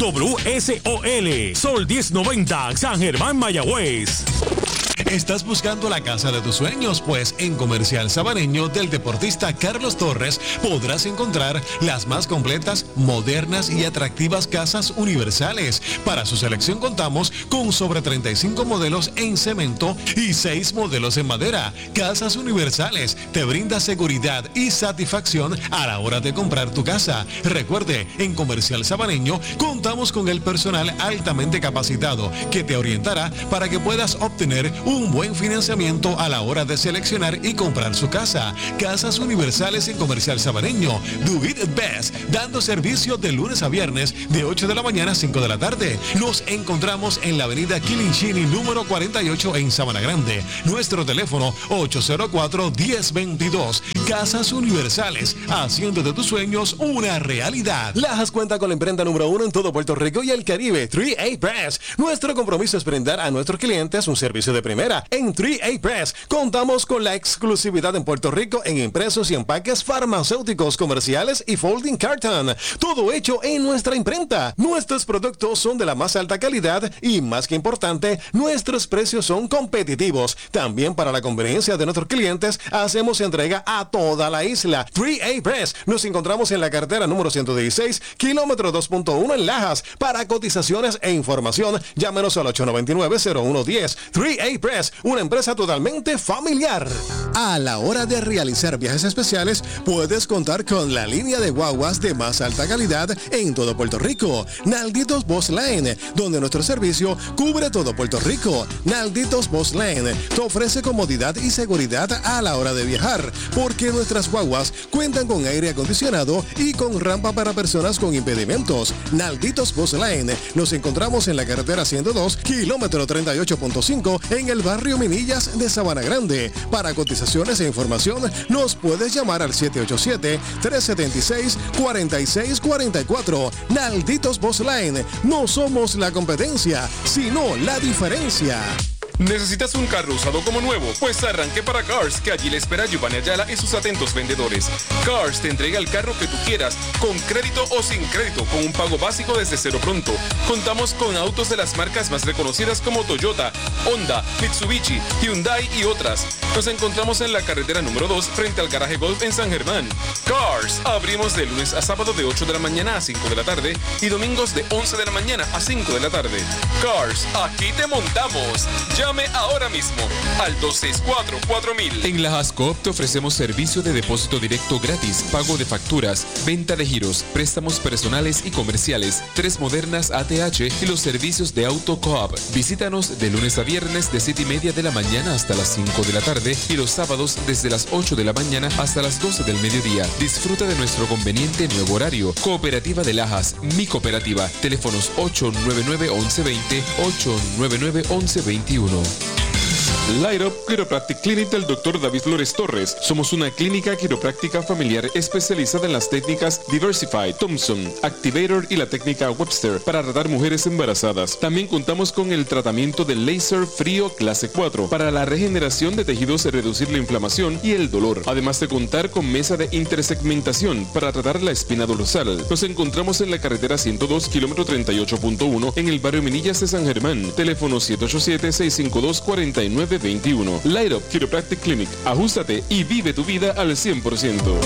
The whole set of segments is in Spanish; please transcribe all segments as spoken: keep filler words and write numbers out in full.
W S O L, Sol diez noventa, San Germán, Mayagüez. ¿Estás buscando la casa de tus sueños? Pues en Comercial Sabaneño del deportista Carlos Torres podrás encontrar las más completas, modernas y atractivas casas universales. Para su selección contamos con sobre treinta y cinco modelos en cemento y seis modelos en madera. Casas Universales te brinda seguridad y satisfacción a la hora de comprar tu casa. Recuerde, en Comercial Sabaneño contamos con el personal altamente capacitado que te orientará para que puedas obtener un buen financiamiento a la hora de seleccionar y comprar su casa. Casas Universales en Comercial Sabaneño. Do it best, dando servicio de lunes a viernes de ocho de la mañana a cinco de la tarde. Nos encontramos en la avenida Kilinchini número cuarenta y ocho en Sabana Grande. Nuestro teléfono ocho cero cuatro, diez veintidós. Casas Universales, haciendo de tus sueños una realidad. Lajas cuenta con la imprenta número uno en todo Puerto Rico y el Caribe, tres A Press. Nuestro compromiso es brindar a nuestros clientes un servicio de primera. En tres A Press contamos con la exclusividad en Puerto Rico en impresos y empaques farmacéuticos, comerciales y folding carton. Todo hecho en nuestra imprenta. Nuestros productos son de la más alta calidad y, más que importante, nuestros precios son competitivos. También, para la conveniencia de nuestros clientes, hacemos entrega a toda la isla. tres A Press. Nos encontramos en la carretera número ciento dieciséis, kilómetro dos punto uno en Lajas. Para cotizaciones e información, llámenos al ocho nueve nueve, cero uno uno cero. tres A Press, una empresa totalmente familiar. A la hora de realizar viajes especiales, puedes contar con la línea de guaguas de más alta calidad en todo Puerto Rico. Nalditos Bus Lane, donde nuestro servicio cubre todo Puerto Rico. Nalditos Bus Lane te ofrece comodidad y seguridad a la hora de viajar, porque nuestras guaguas cuentan con aire acondicionado y con rampa para personas con impedimentos. Nalditos Bus Lane, nos encontramos en la carretera ciento dos, kilómetro treinta y ocho punto cinco, en el barrio Minillas de Sabana Grande. Para cotizaciones e información, nos puedes llamar al siete ocho siete, tres siete seis, cuatro seis cuatro cuatro. Nalditos Bus Lane, no somos la competencia, sino la diferencia. ¿Necesitas un carro usado como nuevo? Pues arranque para Cars, que allí le espera Giovanni Ayala y sus atentos vendedores. Cars te entrega el carro que tú quieras, con crédito o sin crédito, con un pago básico desde cero pronto. Contamos con autos de las marcas más reconocidas como Toyota, Honda, Mitsubishi, Hyundai y otras. Nos encontramos en la carretera número dos, frente al garaje Golf en San Germán. Cars, abrimos de lunes a sábado de ocho de la mañana a cinco de la tarde y domingos de once de la mañana a cinco de la tarde. Cars, aquí te montamos. Llame ahora mismo al dos seis cuatro, cuatro mil. En la Hascoop te ofrecemos servicio de depósito directo gratis, pago de facturas, venta de giros, préstamos personales y comerciales, tres modernas A T H y los servicios de Auto Coop. Visítanos de lunes a viernes de siete y media de la mañana hasta las cinco de la tarde y los sábados desde las ocho de la mañana hasta las doce del mediodía. Disfruta de nuestro conveniente nuevo horario. Cooperativa de Lajas, mi cooperativa. Teléfonos ocho nueve nueve, once veinte, ocho nueve nueve, once veintiuno. Light Up Chiropractic Clinic del doctor David Flores Torres. Somos una clínica quiropráctica familiar especializada en las técnicas Diversify, Thompson, Activator y la técnica Webster para tratar mujeres embarazadas. También contamos con el tratamiento del láser frío clase cuatro para la regeneración de tejidos y reducir la inflamación y el dolor. Además de contar con mesa de intersegmentación para tratar la espina dorsal. Nos encontramos en la carretera ciento dos, kilómetro treinta y ocho punto uno en el barrio Minillas de San Germán. Teléfono siete ocho siete, seis cinco dos, cuatro nueve veintiuno. Light Up Chiropractic Clinic. Ajústate y vive tu vida al cien por ciento.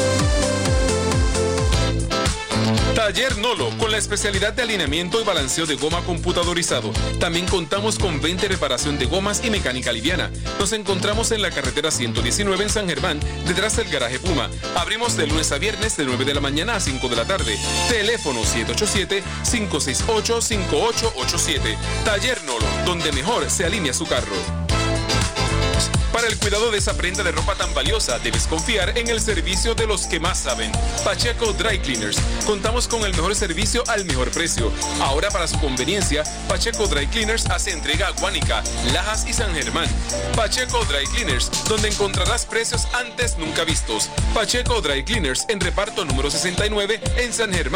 Taller Nolo, con la especialidad de alineamiento y balanceo de goma computadorizado. También contamos con venta y reparación de gomas y mecánica liviana. Nos encontramos en la carretera ciento diecinueve en San Germán, detrás del garaje Puma. Abrimos de lunes a viernes de nueve de la mañana a cinco de la tarde. Teléfono siete ocho siete, cinco seis ocho, cinco ocho ocho siete. Taller Nolo, donde mejor se alinea su carro. Para el cuidado de esa prenda de ropa tan valiosa, debes confiar en el servicio de los que más saben. Pacheco Dry Cleaners. Contamos con el mejor servicio al mejor precio. Ahora, para su conveniencia, Pacheco Dry Cleaners hace entrega a Guánica, Lajas y San Germán. Pacheco Dry Cleaners, donde encontrarás precios antes nunca vistos. Pacheco Dry Cleaners en reparto número sesenta y nueve en San Germán.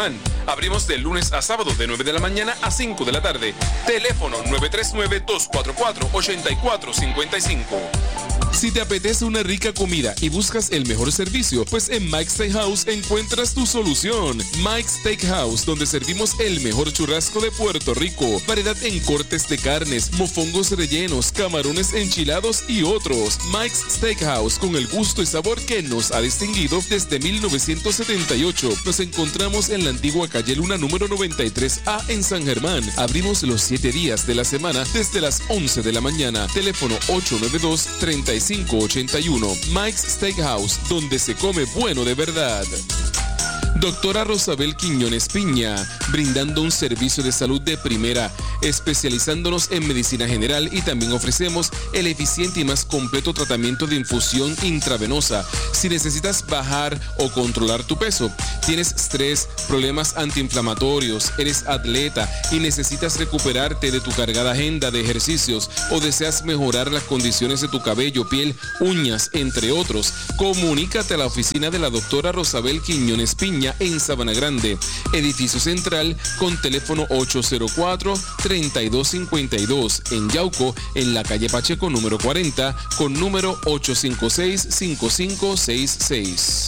Abrimos de lunes a sábado de nueve de la mañana a cinco de la tarde. Teléfono nueve tres nueve, dos cuatro cuatro, ocho cuatro cinco cinco. Si te apetece una rica comida y buscas el mejor servicio, pues en Mike's Steakhouse encuentras tu solución. Mike's Steakhouse, donde servimos el mejor churrasco de Puerto Rico, variedad en cortes de carnes, mofongos rellenos, camarones enchilados y otros. Mike's Steakhouse, con el gusto y sabor que nos ha distinguido desde mil novecientos setenta y ocho. Nos encontramos en la antigua calle Luna número noventa y tres A en San Germán. Abrimos los siete días de la semana desde las once de la mañana. Teléfono ocho nueve dos, tres cinco ocho uno. Mike's Steakhouse, donde se come bueno de verdad. Doctora Rosabel Quiñones Piña, brindando un servicio de salud de primera, especializándonos en medicina general, y también ofrecemos el eficiente y más completo tratamiento de infusión intravenosa. Si necesitas bajar o controlar tu peso, tienes estrés, problemas antiinflamatorios, eres atleta y necesitas recuperarte de tu cargada agenda de ejercicios, o deseas mejorar las condiciones de tu cabello, piel, uñas, entre otros, comunícate a la oficina de la doctora Rosabel Quiñones Piña en Sabana Grande, edificio central, con teléfono ocho cero cuatro, tres dos cinco dos. En Yauco, en la calle Pacheco número cuarenta, con número ocho cinco seis, cinco cinco seis seis.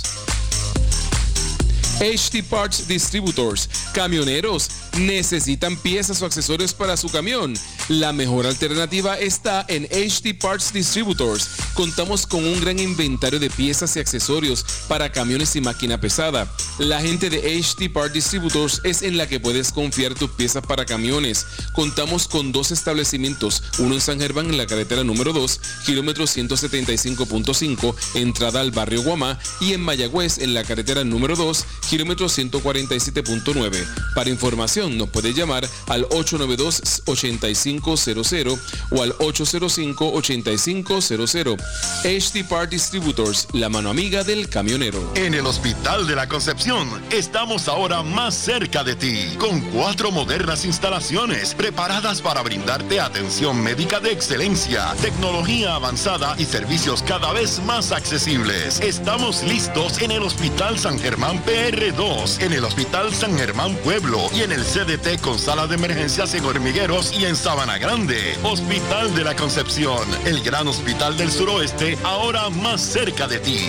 H T Parts Distributors. Camioneros, ¿necesitan piezas o accesorios para su camión? La mejor alternativa está en H T Parts Distributors. Contamos con un gran inventario de piezas y accesorios para camiones y máquina pesada. La gente de H T Parts Distributors es en la que puedes confiar tus piezas para camiones. Contamos con dos establecimientos, uno en San Germán en la carretera número dos, kilómetro ciento setenta y cinco punto cinco, entrada al barrio Guamá, y en Mayagüez en la carretera número dos, kilómetro ciento cuarenta y siete punto nueve. Para información nos puede llamar al ocho nueve dos, ocho cinco cero cero o al ocho cero cinco, ocho cinco cero cero. H T Parts Distributors, la mano amiga del camionero. En el Hospital de la Concepción estamos ahora más cerca de ti, con cuatro modernas instalaciones preparadas para brindarte atención médica de excelencia, tecnología avanzada y servicios cada vez más accesibles. Estamos listos en el Hospital San Germán P R dos, en el Hospital San Germán Pueblo y en el C D T con sala de emergencias en Hormigueros y en Sabana Grande. Hospital de la Concepción, el gran hospital del suroeste, ahora más cerca de ti.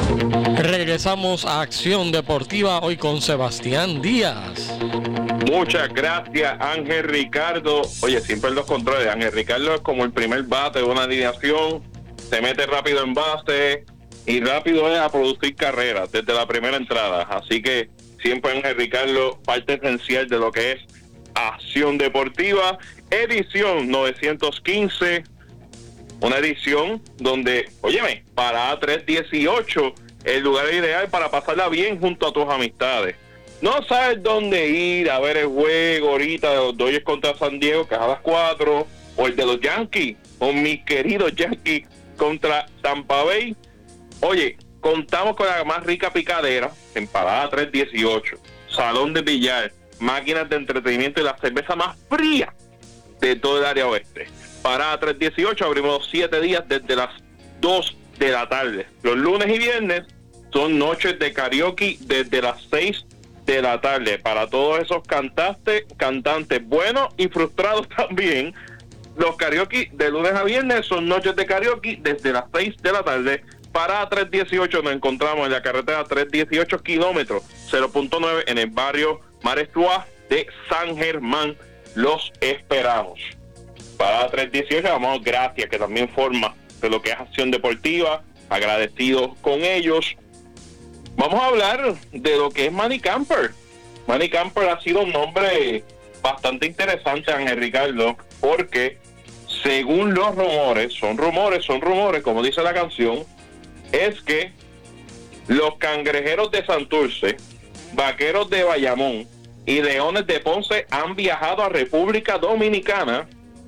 Regresamos a Acción Deportiva hoy con Sebastián Díaz. Muchas gracias, Ángel Ricardo. Oye, siempre en los controles, Ángel Ricardo es como el primer bate de una alineación, se mete rápido en base y rápido es a producir carreras desde la primera entrada. Así que siempre Ángel Ricardo, parte esencial de lo que es Acción Deportiva, edición novecientos quince, una edición donde, óyeme, para A tres dieciocho, el lugar ideal para pasarla bien junto a tus amistades. No sabes dónde ir a ver el juego ahorita de los Dodgers contra San Diego, que es a las cuatro, o el de los Yankees, o mis queridos Yankees contra Tampa Bay. Oye, contamos con la más rica picadera en Parada tres dieciocho, salón de billar, máquinas de entretenimiento y la cerveza más fría de todo el área oeste. Parada tres dieciocho, abrimos siete días desde las dos de la tarde. Los lunes y viernes son noches de karaoke desde las seis de la tarde. Para todos esos cantantes, cantantes buenos y frustrados también, los karaoke de lunes a viernes son noches de karaoke desde las seis de la tarde. Parada tres dieciocho, nos encontramos en la carretera tres dieciocho, kilómetro cero punto nueve, en el barrio Marestuá de San Germán. Los esperamos. Parada tres dieciocho, damos gracias, que también forma de lo que es Acción Deportiva, agradecidos con ellos. Vamos a hablar de lo que es Manny Camper. Manny Camper ha sido un nombre bastante interesante, Ángel Ricardo, porque según los rumores, son rumores, son rumores, como dice la canción, es que los Cangrejeros de Santurce, Vaqueros de Bayamón y Leones de Ponce han viajado a República Dominicana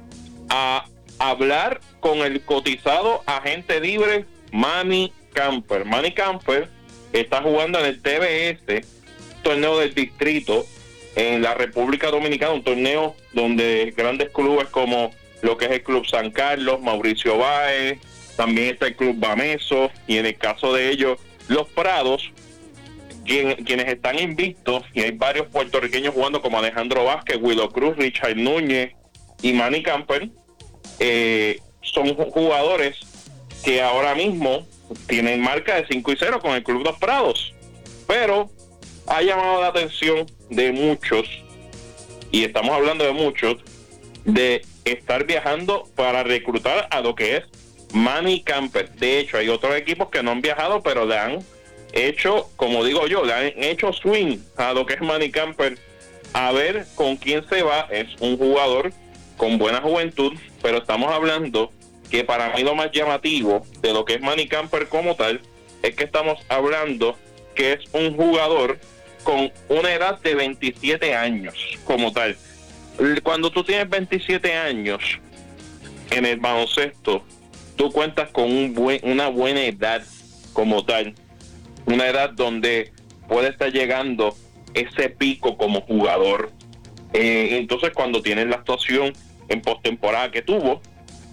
a hablar con el cotizado agente libre Manny Camper. Manny Camper está jugando en el T B S, torneo del distrito en la República Dominicana, un torneo donde grandes clubes como lo que es el Club San Carlos, Mauricio Báez, también está el Club Bameso, y en el caso de ellos, Los Prados, quien, quienes están invictos, y hay varios puertorriqueños jugando como Alejandro Vázquez, Willow Cruz, Richard Núñez y Manny Camper, eh, son jugadores que ahora mismo tienen marca de cinco y cero con el Club Los Prados, pero ha llamado la atención de muchos, y estamos hablando de muchos, de estar viajando para reclutar a lo que es Manny Camper. De hecho, hay otros equipos que no han viajado, pero le han hecho, como digo yo, le han hecho swing a lo que es Manny Camper, a ver con quién se va. Es un jugador con buena juventud, pero estamos hablando que para mí lo más llamativo de lo que es Manny Camper como tal, es que estamos hablando que es un jugador con una edad de veintisiete años como tal. Cuando tú tienes veintisiete años en el baloncesto, tú cuentas con un buen, una buena edad como tal, una edad donde puede estar llegando ese pico como jugador. Eh, entonces, cuando tienes la actuación en postemporada que tuvo,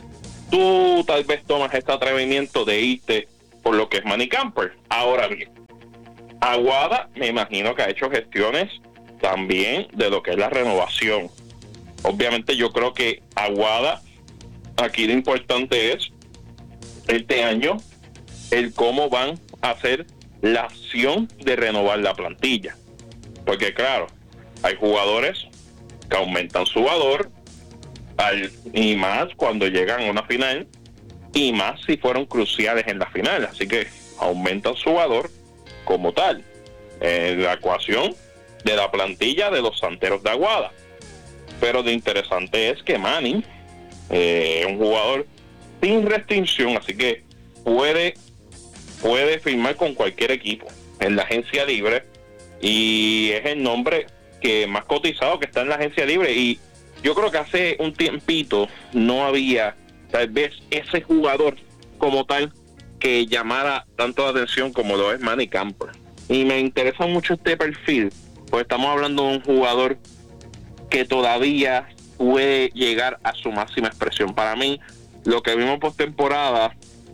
tú tal vez tomas este atrevimiento de irte por lo que es Manny Camper. Ahora bien, Aguada me imagino que ha hecho gestiones también de lo que es la renovación. Obviamente yo creo que Aguada, aquí lo importante es este año el cómo van a hacer la acción de renovar la plantilla, porque claro, hay jugadores que aumentan su valor al, y más cuando llegan a una final, y más si fueron cruciales en la final, así que aumentan su valor como tal en la ecuación de la plantilla de los Santeros de Aguada. Pero lo interesante es que Manny eh, es un jugador sin restricción, así que puede puede firmar con cualquier equipo en la agencia libre, y es el nombre que más cotizado que está en la agencia libre. Y yo creo que hace un tiempito no había tal vez ese jugador como tal que llamara tanto la atención como lo es Manny Camper, y me interesa mucho este perfil, pues estamos hablando de un jugador que todavía puede llegar a su máxima expresión. Para mí, lo que vimos postemporada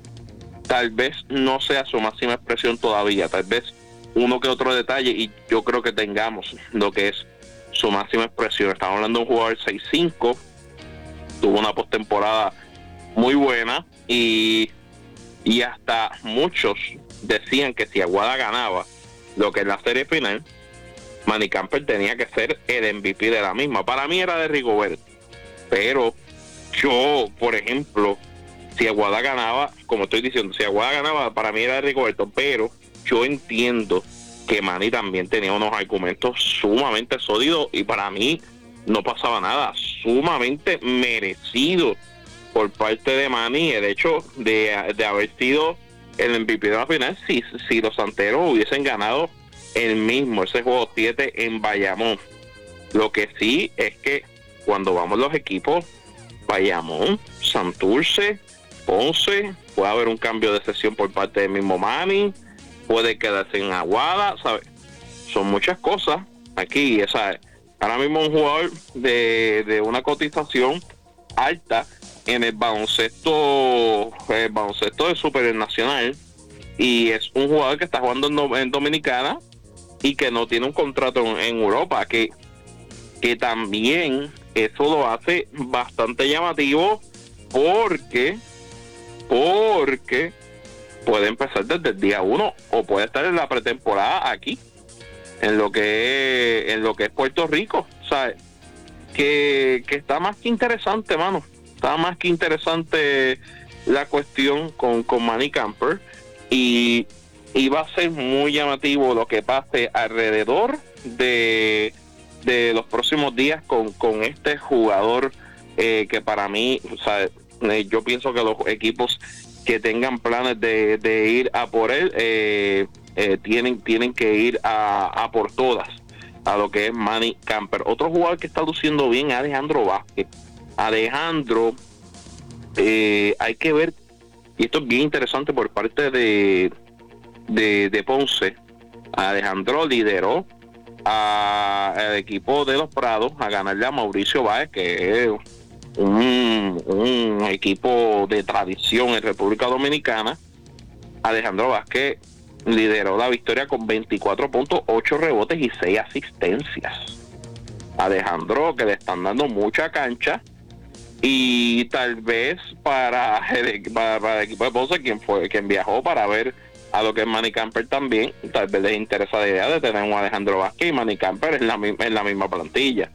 tal vez no sea su máxima expresión todavía, tal vez uno que otro detalle, y yo creo que tengamos lo que es su máxima expresión. Estamos hablando de un jugador seis cinco, tuvo una postemporada muy buena, y, y hasta muchos decían que si Aguada ganaba lo que es la serie final, Manny Camper tenía que ser el M V P de la misma. Para mí era de Rigobert, pero yo, por ejemplo, si Aguada ganaba, como estoy diciendo, si Aguada ganaba, para mí era de Rigoberto, pero yo entiendo que Manny también tenía unos argumentos sumamente sólidos, y para mí no pasaba nada, sumamente merecido por parte de Manny el hecho de, de haber sido el M V P de la final. Si, si los Santeros hubiesen ganado el mismo, ese juego siete en Bayamón. Lo que sí es que cuando vamos los equipos, Bayamón, Santurce, Ponce, puede haber un cambio de sesión por parte del mismo Manny, puede quedarse en Aguada, ¿sabes? Son muchas cosas aquí, ¿sabes? Ahora mismo un jugador de, de una cotización alta en el baloncesto, el baloncesto de Superior Nacional, y es un jugador que está jugando en, en Dominicana y que no tiene un contrato en, en Europa, que, que también eso lo hace bastante llamativo, porque porque puede empezar desde el día uno o puede estar en la pretemporada aquí en lo que es, en lo que es Puerto Rico, ¿sabes? Que, que está más que interesante, mano. Está más que interesante la cuestión con, con Manny Camper, y, y va a ser muy llamativo lo que pase alrededor de, de los próximos días con, con este jugador, eh, que para mí, o sea, eh, yo pienso que los equipos que tengan planes de, de ir a por él, eh, eh, tienen, tienen que ir a, a por todas a lo que es Manny Camper. Otro jugador que está luciendo bien es Alejandro Vázquez. Alejandro, eh, hay que ver, y esto es bien interesante por parte de, de, de Ponce. Alejandro lideró al equipo de los Prados a ganarle a Mauricio Báez, que es un, un equipo de tradición en República Dominicana. Alejandro Vázquez lideró la victoria con veinticuatro puntos, ocho rebotes y seis asistencias. Alejandro, que le están dando mucha cancha, y tal vez para el, para, para el equipo de Ponce, quien fue quien viajó para ver a lo que es Manny Camper también, tal vez les interesa la idea de tener un Alejandro Vázquez y Manny Camper en la, en la misma plantilla.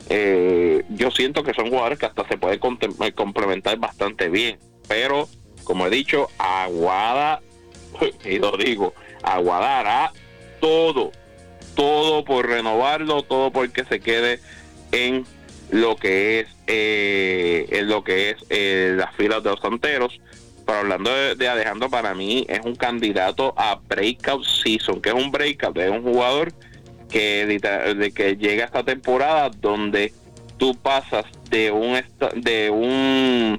Eh, yo siento que son jugadores que hasta se pueden complementar bastante bien, pero como he dicho, Aguada, y lo digo, Aguada hará todo, todo por renovarlo, todo porque se quede en lo que es eh, en lo que es eh, las filas de los Santeros. Pero hablando de, de Alejandro, para mí es un candidato a breakout season. Que es un breakout? Es un jugador que de que llega a esta temporada donde tú pasas de un de un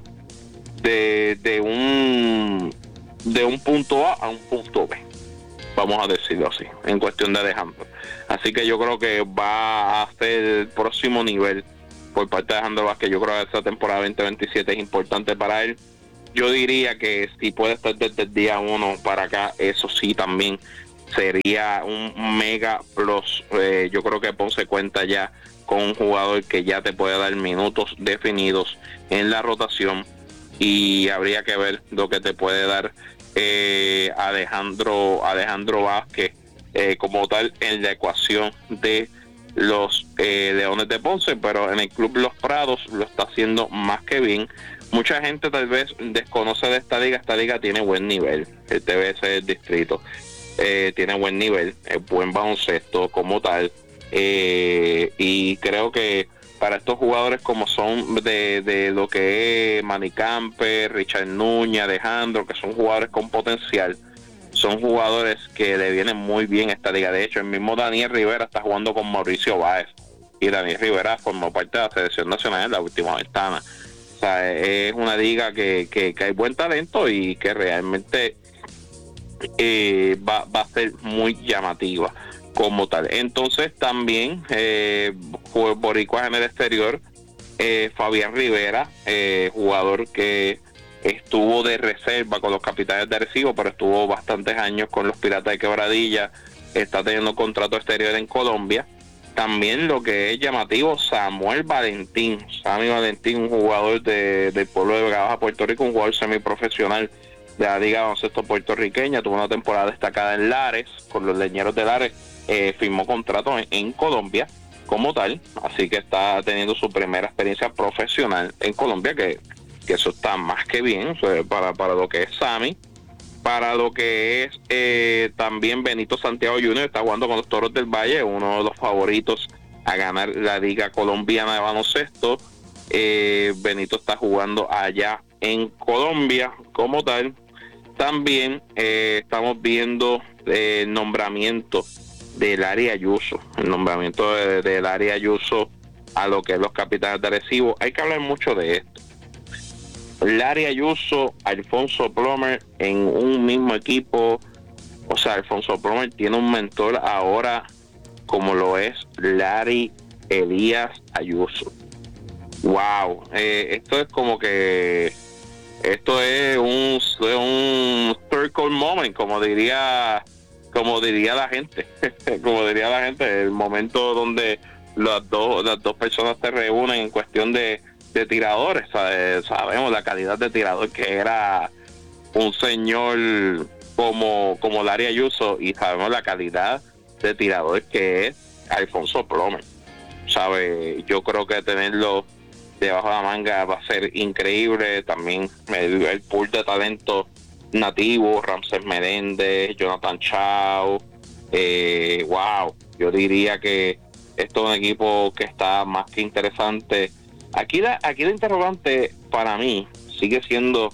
de, de un de un punto A a un punto B, vamos a decirlo así, en cuestión de Alejandro. Así que yo creo que va a ser el próximo nivel por parte de Alejandro Vázquez. Yo creo que esta temporada veinte veintisiete es importante para él. Yo diría que si puede estar desde el día uno para acá, eso sí también sería un mega plus. Eh, yo creo que Ponce cuenta ya con un jugador que ya te puede dar minutos definidos en la rotación, y habría que ver lo que te puede dar eh, Alejandro Alejandro Vázquez eh, como tal en la ecuación de los eh, Leones de Ponce. Pero en el Club Los Prados lo está haciendo más que bien. Mucha gente tal vez desconoce de esta liga. Esta liga tiene buen nivel. El T B S del distrito eh, tiene buen nivel, es buen baloncesto como tal, eh, y creo que para estos jugadores como son de, de lo que es Manny Camper, Richard Núñez, Alejandro, que son jugadores con potencial, son jugadores que le vienen muy bien a esta liga. De hecho, el mismo Daniel Rivera está jugando con Mauricio Báez, y Daniel Rivera formó parte de la selección nacional en la última ventana. O sea, es una liga que, que, que hay buen talento y que realmente eh, va, va a ser muy llamativa como tal. Entonces también eh, boricuas en el exterior, eh, Fabián Rivera, eh, jugador que estuvo de reserva con los Capitanes de Arecibo, pero estuvo bastantes años con los Piratas de Quebradilla, está teniendo contrato exterior en Colombia. También lo que es llamativo, Samuel Valentín, Sammy Valentín, un jugador de, del pueblo de Vega Baja, Puerto Rico, un jugador semiprofesional de la Liga de Baloncesto puertorriqueña, tuvo una temporada destacada en Lares, con los Leñeros de Lares, eh, firmó contrato en, en Colombia como tal, así que está teniendo su primera experiencia profesional en Colombia, que, que eso está más que bien, o sea, para, para lo que es Sammy. Para lo que es eh, también Benito Santiago junior está jugando con los Toros del Valle, uno de los favoritos a ganar la Liga Colombiana de Baloncesto. Eh, Benito está jugando allá en Colombia como tal. También eh, estamos viendo eh, el nombramiento de Larry Ayuso, el nombramiento de, de Larry Ayuso a lo que es los Capitanes de Arecibo. Hay que hablar mucho de esto. Larry Ayuso, Alfonso Plomer en un mismo equipo. O sea, Alfonso Plomer tiene un mentor ahora como lo es Larry Elías Ayuso. Wow, eh, esto es como que esto es un, un circle moment, como diría como diría la gente como diría la gente, el momento donde las dos las dos personas se reúnen en cuestión de de tiradores. Sabemos la calidad de tirador que era un señor como, como Larry Ayuso, y sabemos la calidad de tirador que es Alfonso Plomer. Sabe, yo creo que tenerlo debajo de la manga va a ser increíble. También el, el pool de talento nativo, Ramsés Meléndez, Jonathan Chao, eh, wow, yo diría que esto es un equipo que está más que interesante. Aquí la, aquí la interrogante para mí sigue siendo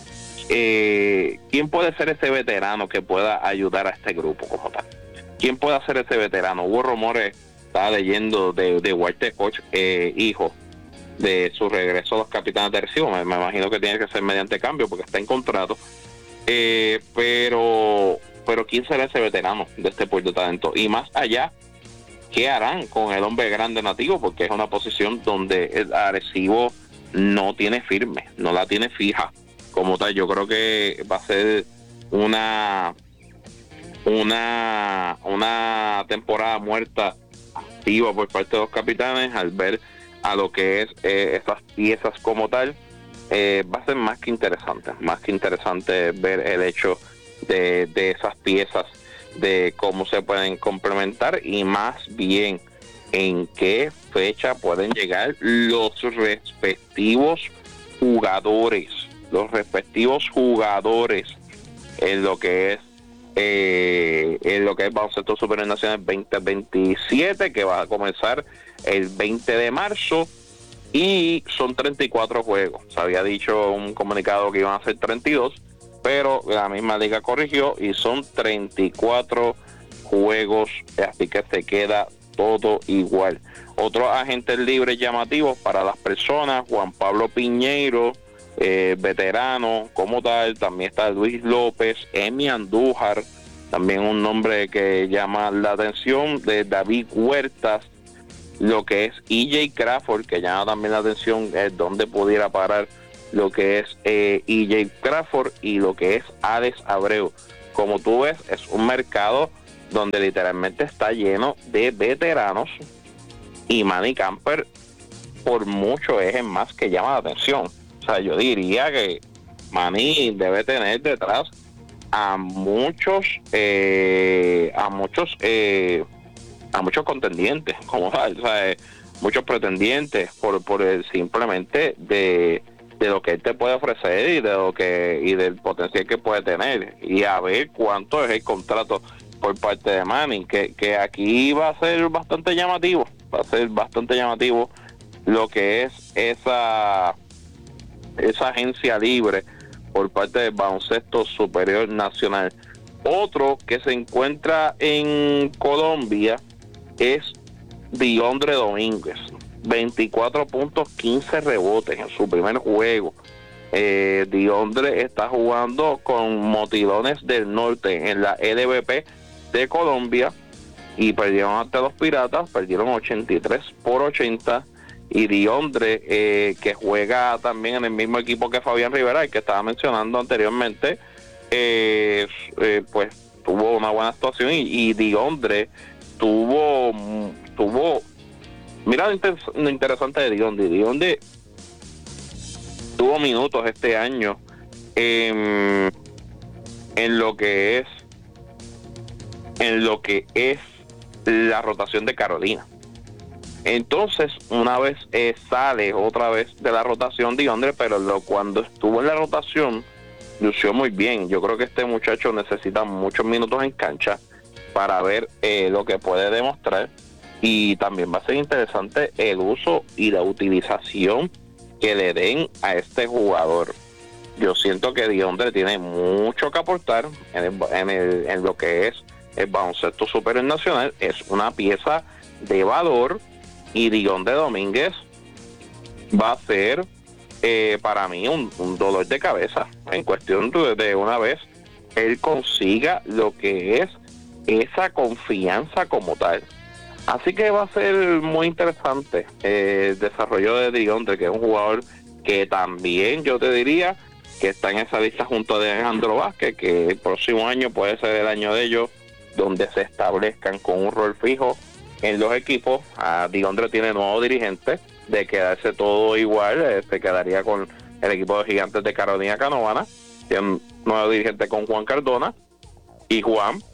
eh, ¿quién puede ser ese veterano que pueda ayudar a este grupo como tal? ¿Quién puede ser ese veterano? Hubo rumores, estaba leyendo de, de Walter Koch, eh, hijo, de su regreso a los Capitanes de Arecibo. Me, me imagino que tiene que ser mediante cambio porque está en contrato. Eh, pero, pero ¿quién será ese veterano de este puerto de talento? Y más allá, ¿qué harán con el hombre grande nativo? Porque es una posición donde el Arecibo no tiene firme, no la tiene fija como tal. Yo creo que va a ser una una, una temporada muerta activa por parte de los capitanes, al ver a lo que es eh, esas piezas como tal, eh, va a ser más que interesante, más que interesante ver el hecho de, de esas piezas, de cómo se pueden complementar y más bien en qué fecha pueden llegar los respectivos jugadores, los respectivos jugadores en lo que es eh, en lo que es baloncesto superior nacional veinte veintisiete, que va a comenzar el veinte de marzo y son treinta y cuatro juegos. Se había dicho un comunicado que iban a ser treinta y dos, pero la misma liga corrigió y son treinta y cuatro juegos, así que se queda todo igual. Otros agentes libres llamativos para las personas: Juan Pablo Piñeiro, eh, veterano como tal, también está Luis López, Emi Andújar, también un nombre que llama la atención, de David Huertas, lo que es E J Crawford, que llama también la atención, es donde pudiera parar lo que es eh, E J Crawford, y lo que es Alex Abreu. Como tú ves, es un mercado donde literalmente está lleno de veteranos, y Manny Camper por mucho es el más que llama la atención. O sea, yo diría que Manny debe tener detrás a muchos eh, a muchos eh, a muchos contendientes, como tal, o sea, eh, muchos pretendientes por por el simplemente de de lo que él te puede ofrecer y de lo que y del potencial que puede tener, y a ver cuánto es el contrato por parte de Manny, que, que aquí va a ser bastante llamativo, va a ser bastante llamativo lo que es esa esa agencia libre por parte del baloncesto superior nacional. Otro que se encuentra en Colombia es Diondre Domínguez, veinticuatro puntos, quince rebotes en su primer juego. eh, Diondre está jugando con Motilones del Norte en la L V P de Colombia y perdieron ante los Piratas, perdieron ochenta y tres por ochenta. Y Diondre, eh, que juega también en el mismo equipo que Fabián Rivera, el que estaba mencionando anteriormente, eh, eh, pues tuvo una buena actuación, y, y Diondre tuvo tuvo mira lo, inter- lo interesante de Diondre. Diondre tuvo minutos este año en, en lo que es en lo que es la rotación de Carolina. Entonces, una vez eh, sale otra vez de la rotación Diondre, pero lo, cuando estuvo en la rotación lució muy bien. Yo creo que este muchacho necesita muchos minutos en cancha para ver eh, lo que puede demostrar, y también va a ser interesante el uso y la utilización que le den a este jugador. Yo siento que Diondre tiene mucho que aportar en, el, en, el, en lo que es el baloncesto superior nacional. Es una pieza de valor, y Diondre Domínguez va a ser eh, para mí un, un dolor de cabeza en cuestión de, de una vez él consiga lo que es esa confianza como tal. Así que va a ser muy interesante eh, el desarrollo de Diondre, que es un jugador que también yo te diría que está en esa lista junto a Alejandro Vázquez, que el próximo año puede ser el año de ellos donde se establezcan con un rol fijo en los equipos. A Diondre tiene nuevo dirigente, de quedarse todo igual, eh, se quedaría con el equipo de Gigantes de Carolina Canovana. Tiene un nuevo dirigente con Juan Cardona, y Juan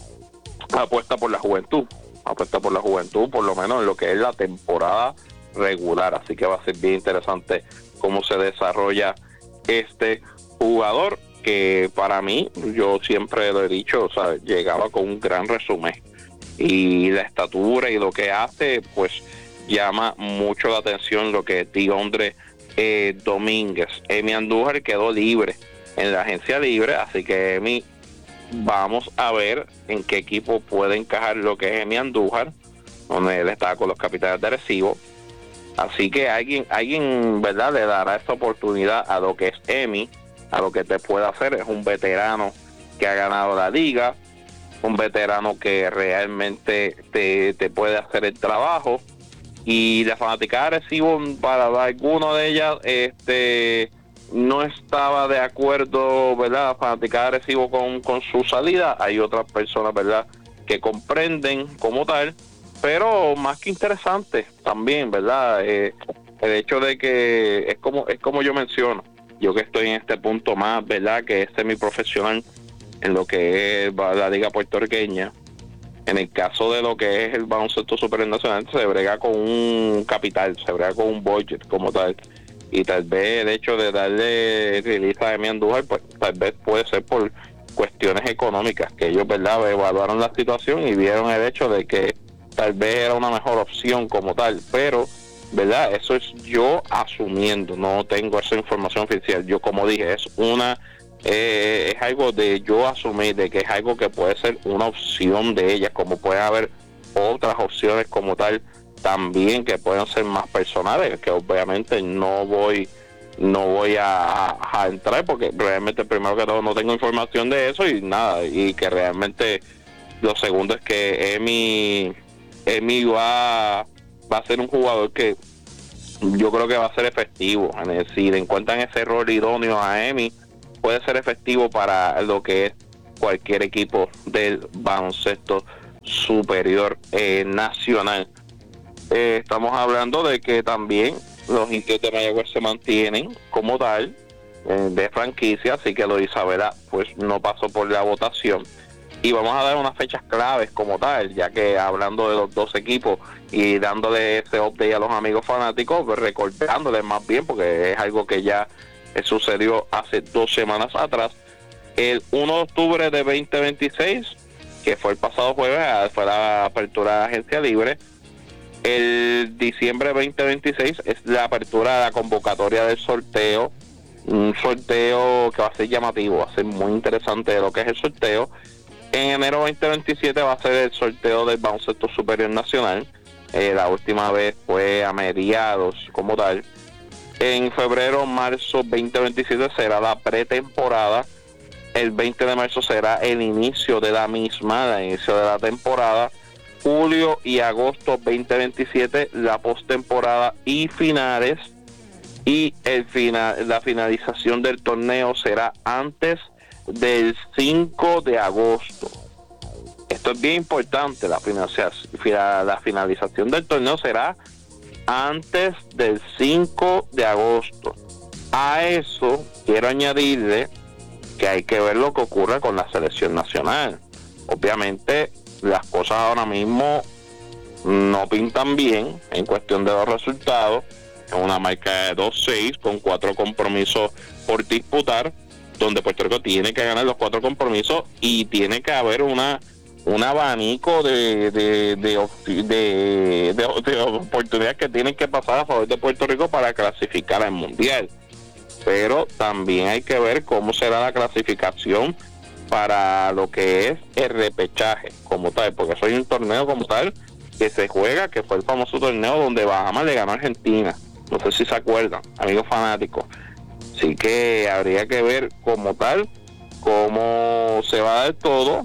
apuesta por la juventud, apuesta por la juventud, por lo menos en lo que es la temporada regular. Así que va a ser bien interesante cómo se desarrolla este jugador, que para mí, yo siempre lo he dicho, o sea, llegaba con un gran resumen, y la estatura y lo que hace, pues llama mucho la atención lo que es Diondre eh, Domínguez. Emi Andújar quedó libre en la agencia libre, así que Emi, vamos a ver en qué equipo puede encajar lo que es Emi Andújar, donde él está con los Capitanes de Arecibo. Así que alguien, alguien, ¿verdad?, le dará esta oportunidad a lo que es Emi, a lo que te puede hacer. Es un veterano que ha ganado la liga, un veterano que realmente te, te puede hacer el trabajo, y la fanaticada de Arecibo, para alguno de ellas, este no estaba de acuerdo, ¿verdad?, fanaticada de Arecibo con, con su salida. Hay otras personas, ¿verdad?, que comprenden como tal, pero más que interesante también, ¿verdad? Eh, el hecho de que es como es como yo menciono, yo que estoy en este punto más, ¿verdad?, que es semiprofesional en lo que es la liga puertorriqueña. En el caso de lo que es el baloncesto supernacional, se brega con un capital, se brega con un budget como tal. Y tal vez el hecho de darle release a Emi Andújar, pues tal vez puede ser por cuestiones económicas, que ellos, ¿verdad?, evaluaron la situación y vieron el hecho de que tal vez era una mejor opción como tal. Pero, ¿verdad?, eso es yo asumiendo, no tengo esa información oficial. Yo, como dije, es una... Eh, es algo de yo asumir de que es algo que puede ser una opción de ellas, como puede haber otras opciones como tal también que pueden ser más personales, que obviamente no voy no voy a, a entrar porque realmente primero que todo no tengo información de eso y nada, y que realmente lo segundo es que Emi Emi va, va a ser un jugador que yo creo que va a ser efectivo. Si le encuentran ese rol idóneo a Emi, puede ser efectivo para lo que es cualquier equipo del baloncesto superior eh, nacional. Eh, estamos hablando de que también los Indios de Mayagüez se mantienen como tal eh, de franquicia, así que lo de Isabela pues no pasó por la votación. Y vamos a dar unas fechas claves como tal, ya que hablando de los dos equipos y dándole ese update a los amigos fanáticos, pues recordándoles más bien, porque es algo que ya sucedió hace dos semanas atrás. El uno de octubre de veinte veintiséis, que fue el pasado jueves, fue la apertura de agencia libre. El diciembre veinte veintiséis es la apertura de la convocatoria del sorteo, un sorteo que va a ser llamativo, va a ser muy interesante de lo que es el sorteo. En enero veinte veintisiete va a ser el sorteo del baloncesto superior nacional. Eh, la última vez fue a mediados como tal. En febrero, marzo veinte veintisiete será la pretemporada. El veinte de marzo será el inicio de la misma, el inicio de la temporada. Julio y agosto veinte veintisiete, la postemporada y finales. Y el final, la finalización del torneo será antes del cinco de agosto. Esto es bien importante, la finalización, la finalización del torneo será antes del cinco de agosto. A eso quiero añadirle que hay que ver lo que ocurre con la selección nacional. Obviamente las cosas ahora mismo no pintan bien en cuestión de los resultados. Es una marca de dos seis con cuatro compromisos por disputar, donde Puerto Rico tiene que ganar los cuatro compromisos y tiene que haber una un abanico de de de, de, de, de oportunidades que tienen que pasar a favor de Puerto Rico para clasificar al Mundial. Pero también hay que ver cómo será la clasificación para lo que es el repechaje como tal, porque eso es un torneo como tal que se juega, que fue el famoso torneo donde Bahamas le ganó a Argentina. No sé si se acuerdan, amigos fanáticos. Así que habría que ver como tal cómo se va a dar todo.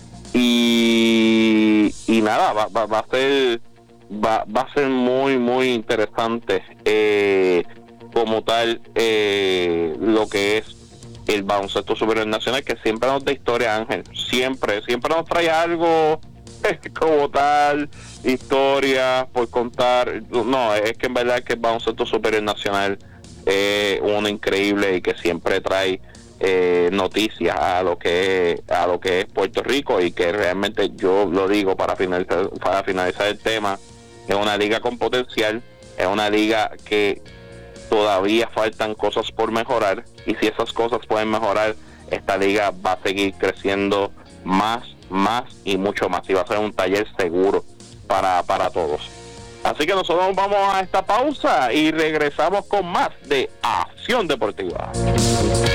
Y, y nada, va, va, va a ser va, va a ser muy muy interesante eh, como tal eh, lo que es el baloncesto superior nacional, que siempre nos da historia, Ángel, siempre, siempre nos trae algo como tal, historia por contar. No, es que en verdad que el baloncesto superior nacional es uno increíble y que siempre trae Eh, noticias a lo que es, a lo que es Puerto Rico, y que realmente yo lo digo para finalizar para finalizar el tema, es una liga con potencial, es una liga que todavía faltan cosas por mejorar, y si esas cosas pueden mejorar, esta liga va a seguir creciendo más, más y mucho más, y va a ser un taller seguro para, para todos. Así que nosotros vamos a esta pausa y regresamos con más de Acción Deportiva.